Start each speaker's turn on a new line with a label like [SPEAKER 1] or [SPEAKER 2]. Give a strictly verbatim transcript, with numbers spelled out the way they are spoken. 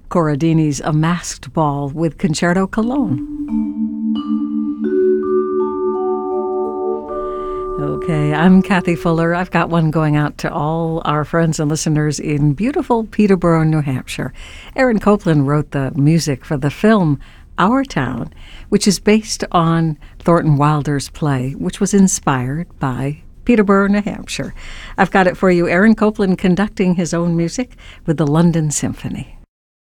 [SPEAKER 1] Corradini's A Masked Ball with Concerto Cologne. Okay, I'm Kathy Fuller. I've got one going out to all our friends and listeners in beautiful Peterborough, New Hampshire. Aaron Copland wrote the music for the film Our Town, which is based on Thornton Wilder's play, which was inspired by Peterborough, New Hampshire. I've got it for you. Aaron Copland conducting his own music with the London Symphony.